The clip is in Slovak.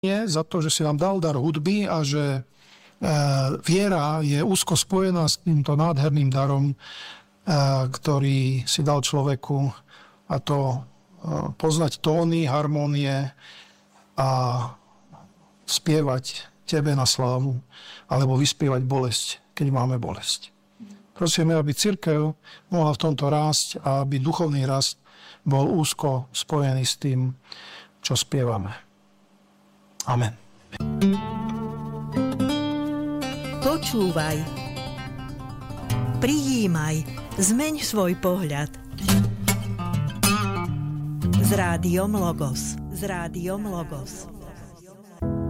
za to, že si nám dal dar hudby a že viera je úzko spojená s týmto nádherným darom, ktorý si dal človeku, a to poznať tóny, harmónie a spievať tebe na slávu, alebo vyspievať bolesť, keď máme bolesť. Prosíme, aby cirkev mohla v tomto rásť a aby duchovný rast bol úzko spojený s tým, čo spievame. Amen. Počúvaj, prijímaj, zmeň svoj pohľad. S Rádiom Logos.